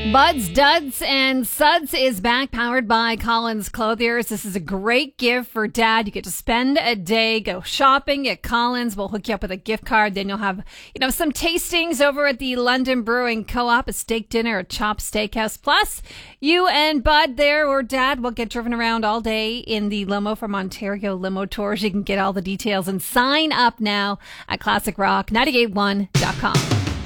Buds, Duds, and Suds is back, powered by Collins Clothiers. This is a great gift for Dad. You get to spend a day, go shopping at Collins. We'll hook you up with a gift card. Then you'll have, some tastings over at the London Brewing Co-op, a steak dinner, a chopped steakhouse. Plus, you and Bud there or Dad will get driven around all day in the limo from Ontario Limo Tours. You can get all the details and sign up now at ClassicRock981.com.